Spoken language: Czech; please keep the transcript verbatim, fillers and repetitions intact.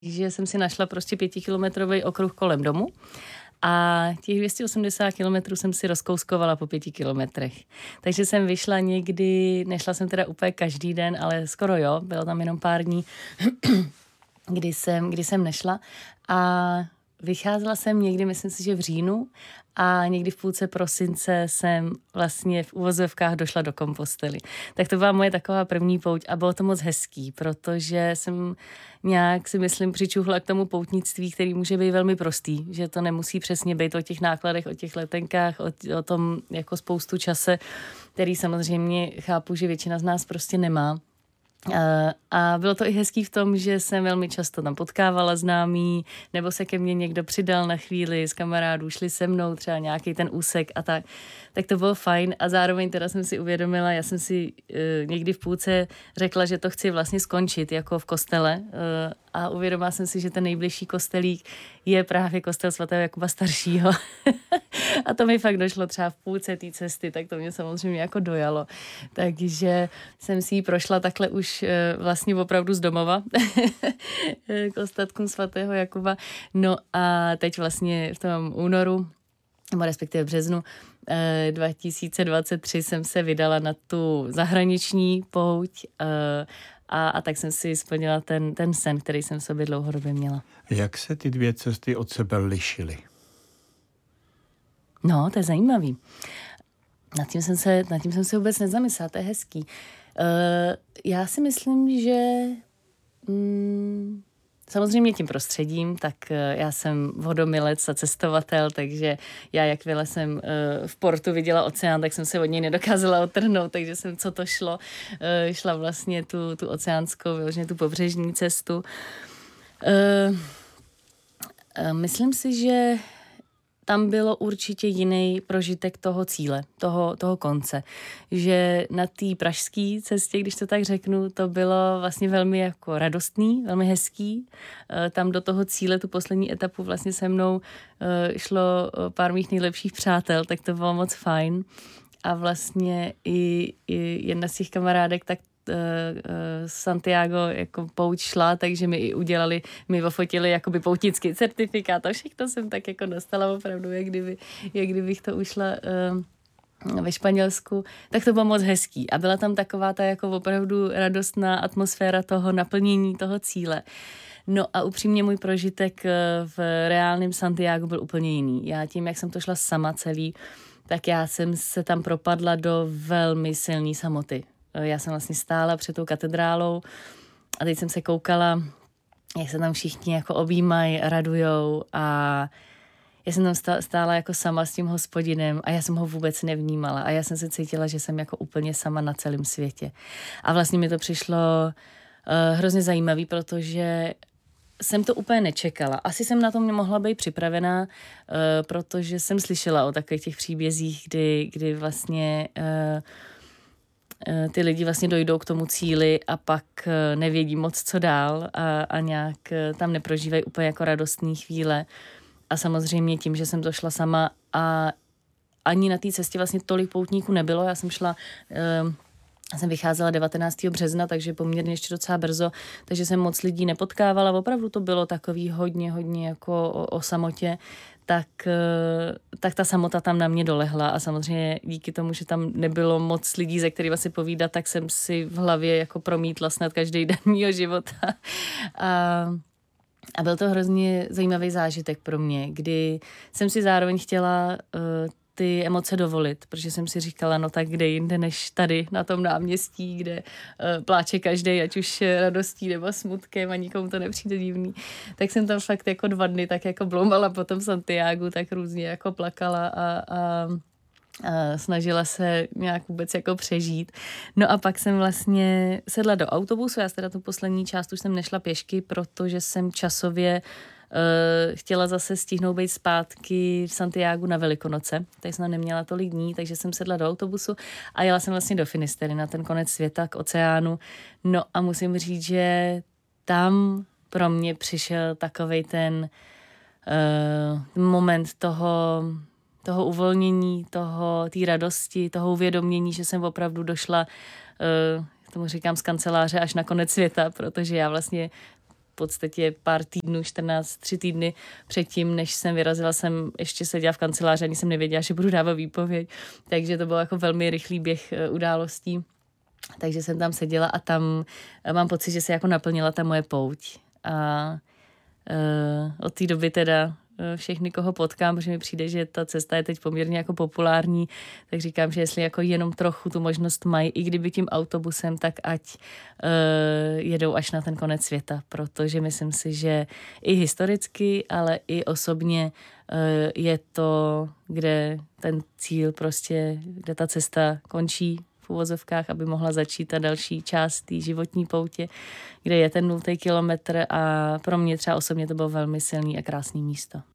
že jsem si našla prostě pětikilometrový okruh kolem domu a těch dvě stě osmdesát kilometrů jsem si rozkouskovala po pěti kilometrech. Takže jsem vyšla někdy, nešla jsem teda úplně každý den, ale skoro jo, bylo tam jenom pár dní, kdy jsem, kdy jsem nešla a vycházela jsem někdy, myslím si, že v říjnu a někdy v půlce prosince jsem vlastně v uvozovkách došla do Kompostely. Tak to byla moje taková první pouť a bylo to moc hezký, protože jsem nějak si myslím přičuhla k tomu poutnictví, který může být velmi prostý, že to nemusí přesně být o těch nákladech, o těch letenkách, o, o tom jako spoustu čase, který samozřejmě chápu, že většina z nás prostě nemá. A bylo to i hezký v tom, že jsem velmi často tam potkávala známí, nebo se ke mně někdo přidal na chvíli z kamarádů, šli se mnou třeba nějaký ten úsek a tak. Tak to bylo fajn a zároveň teda jsem si uvědomila, já jsem si e, někdy v půlce řekla, že to chci vlastně skončit jako v kostele e, a uvědomila jsem si, že ten nejbližší kostelík je právě kostel svatého Jakuba Staršího. A to mi fakt došlo třeba v půlce té cesty, tak to mě samozřejmě jako dojalo. Takže jsem si ji prošla takhle už e, vlastně opravdu z domova k ostatkům svatého Jakuba. No a teď vlastně v tom únoru, nebo respektive v březnu dva tisíce dvacet tři jsem se vydala na tu zahraniční pouť a, a tak jsem si splnila ten, ten sen, který jsem v sobě dlouhodobě měla. Jak se ty dvě cesty od sebe lišily? No, to je zajímavý. Nad tím jsem se, nad tím jsem se vůbec nezamyslela, to je hezký. Uh, já si myslím, že mm, samozřejmě tím prostředím, tak uh, já jsem vodomilec a cestovatel, takže já jakmile jsem uh, v portu viděla oceán, tak jsem se od něj nedokázala odtrhnout, takže jsem, co to šlo, uh, šla vlastně tu, tu oceánskou, vyloženě tu pobřežní cestu. Uh, uh, myslím si, že tam bylo určitě jiný prožitek toho cíle, toho, toho konce. Že na té pražské cestě, když to tak řeknu, to bylo vlastně velmi jako radostný, velmi hezký. Tam do toho cíle, tu poslední etapu vlastně se mnou šlo pár mých nejlepších přátel, tak to bylo moc fajn. A vlastně i, i jedna z těch kamarádek tak Santiago jako pouť šla, takže mi i udělali, mi ofotili jakoby poutnický certifikát a všechno jsem tak jako dostala opravdu, jak, kdyby, jak kdybych to ušla uh, ve Španělsku, tak to bylo moc hezký a byla tam taková ta jako opravdu radostná atmosféra toho naplnění toho cíle. No a upřímně můj prožitek v reálném Santiago byl úplně jiný. Já tím, jak jsem to šla sama celý, tak já jsem se tam propadla do velmi silné samoty. Já jsem vlastně stála před tou katedrálou a teď jsem se koukala, jak se tam všichni jako objímají, radujou a já jsem tam stála jako sama s tím Hospodinem a já jsem ho vůbec nevnímala a já jsem se cítila, že jsem jako úplně sama na celém světě. A vlastně mi to přišlo uh, hrozně zajímavý, protože jsem to úplně nečekala. Asi jsem na to mohla být připravená, uh, protože jsem slyšela o takových těch příbězích, kdy, kdy vlastně uh, ty lidi vlastně dojdou k tomu cíli a pak nevědí moc, co dál a, a nějak tam neprožívají úplně jako radostné chvíle. A samozřejmě tím, že jsem to šla sama a ani na té cestě vlastně tolik poutníků nebylo. Já jsem šla, já jsem vycházela devatenáctého března, takže poměrně ještě docela brzo, takže jsem moc lidí nepotkávala. Opravdu to bylo takový hodně, hodně jako o, o samotě. Tak, tak ta samota tam na mě dolehla a samozřejmě díky tomu, že tam nebylo moc lidí, ze kterými si povídat, tak jsem si v hlavě jako promítla snad každý den mýho života. A, a byl to hrozně zajímavý zážitek pro mě, kdy jsem si zároveň chtěla uh, ty emoce dovolit, protože jsem si říkala, no tak kde jinde než tady na tom náměstí, kde uh, pláče každej, ať už radostí nebo smutkem a nikomu to nepřijde divný. Tak jsem tam fakt jako dva dny tak jako bloumala po tom Santiagu, tak různě jako plakala a, a, a snažila se nějak vůbec jako přežít. No a pak jsem vlastně sedla do autobusu, já teda tu poslední část už jsem nešla pěšky, protože jsem časově Uh, chtěla zase stihnout být zpátky v Santiagu na Velikonoce, tak jsem neměla tolik dní, takže jsem sedla do autobusu a jela jsem vlastně do Finistery na ten konec světa, k oceánu. No a musím říct, že tam pro mě přišel takovej ten uh, moment toho, toho uvolnění, toho, té radosti, toho uvědomění, že jsem opravdu došla, uh, tomu říkám z kanceláře až na konec světa, protože já vlastně v podstatě pár týdnů, čtrnáct, tři týdny předtím, než jsem vyrazila, jsem ještě seděla v kanceláři, ani jsem nevěděla, že budu dávat výpověď, takže to byl jako velmi rychlý běh událostí. Takže jsem tam seděla a tam mám pocit, že se jako naplnila ta moje pouť. A uh, od té doby teda všechny, koho potkám, protože mi přijde, že ta cesta je teď poměrně jako populární, tak říkám, že jestli jako jenom trochu tu možnost mají, i kdyby tím autobusem, tak ať uh, jedou až na ten konec světa, protože myslím si, že i historicky, ale i osobně uh, je to, kde ten cíl prostě, kde ta cesta končí v uvozovkách, aby mohla začít ta další část té životní poutě, kde je ten nultý kilometr a pro mě třeba osobně to bylo velmi silný a krásný místo.